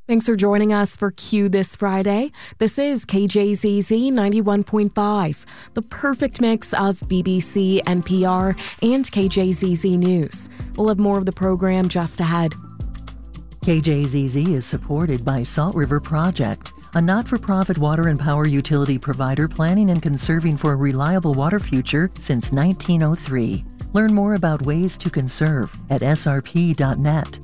Thanks for joining us for Q this Friday. This is KJZZ 91.5, the perfect mix of BBC, NPR, and KJZZ News. We'll have more of the program just ahead. KJZZ is supported by Salt River Project, a not-for-profit water and power utility provider planning and conserving for a reliable water future since 1903. Learn more about ways to conserve at srp.net.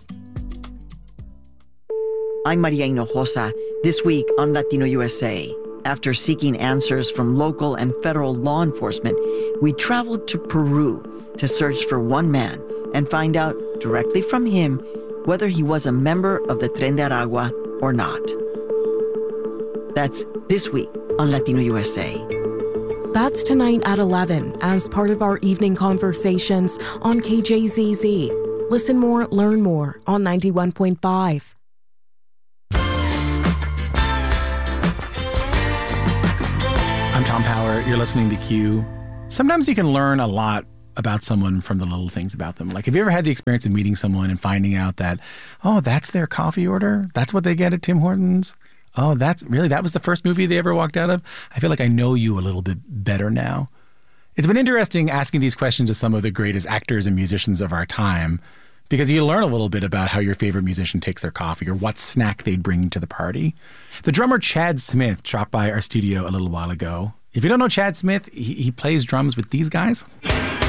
I'm Maria Hinojosa. This week on Latino USA, after seeking answers from local and federal law enforcement, we traveled to Peru to search for one man and find out directly from him whether he was a member of the Tren de Aragua or not. That's this week on Latino USA. That's tonight at 11 as part of our evening conversations on KJZZ. Listen more, learn more on 91.5. I'm Tom Power. You're listening to Q. Sometimes you can learn a lot about someone from the little things about them. Like, have you ever had the experience of meeting someone and finding out that, oh, that's their coffee order? That's what they get at Tim Hortons? Oh, that was the first movie they ever walked out of? I feel like I know you a little bit better now. It's been interesting asking these questions to some of the greatest actors and musicians of our time, because you learn a little bit about how your favorite musician takes their coffee or what snack they'd bring to the party. The drummer Chad Smith dropped by our studio a little while ago. If you don't know Chad Smith, he plays drums with these guys.